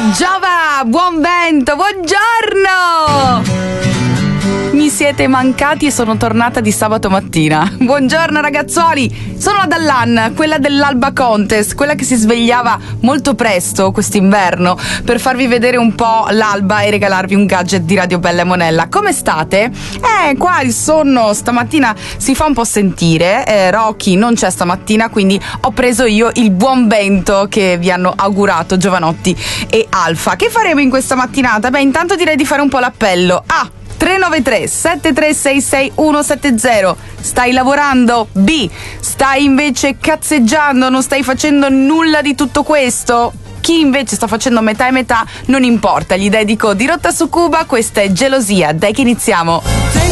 Giova, buon vento, buongiorno! Mi siete mancati e sono tornata di sabato mattina. Buongiorno ragazzuoli, sono la Dallan, quella dell'Alba Contest, quella che si svegliava molto presto quest'inverno per farvi vedere un po' l'alba e regalarvi un gadget di Radio Bella e Monella. Come state? Qua il sonno stamattina si fa un po' sentire, Rocky non c'è stamattina, quindi ho preso io il buon vento che vi hanno augurato Giovanotti e Alfa. Che faremo in questa mattinata? Beh, intanto direi di fare un po' l'appello. 393 7366 170. Stai lavorando? B. Stai invece cazzeggiando? Non stai facendo nulla di tutto questo? Chi invece sta facendo metà e metà non importa, gli dedico Dirotta su Cuba. Questa è Gelosia. Dai che iniziamo.